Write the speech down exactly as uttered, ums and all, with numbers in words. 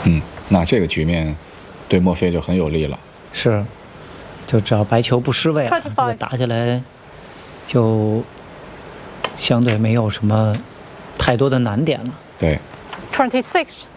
嗯，那这个局面对墨菲就很有利了。 是，就只要白球不失位，打起来就相对没有什么太多的难点了。 对。 twenty-six